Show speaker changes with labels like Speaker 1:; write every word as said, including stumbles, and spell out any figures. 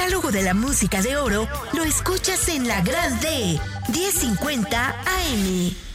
Speaker 1: catálogo de la música de oro lo escuchas en La Gran D, diez cincuenta A M.